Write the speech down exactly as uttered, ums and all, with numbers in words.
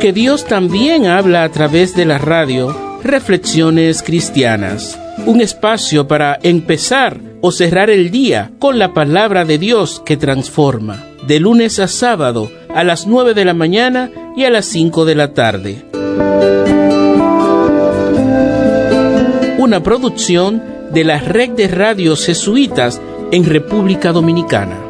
porque Dios también habla a través de la radio. Reflexiones Cristianas, un espacio para empezar o cerrar el día con la palabra de Dios que transforma, de lunes a sábado a las nueve de la mañana y a las cinco de la tarde. Una producción de la Red de Radios Jesuitas en República Dominicana.